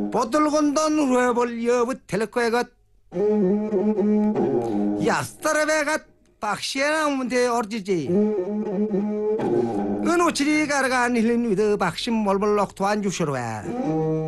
보들건던 후회볼 여부 텔레코에가 야스타라베가 박시에나 문제 어르지지 은우치리 가르간 힐린 위드 박심 몰몰 럭토안 주시로에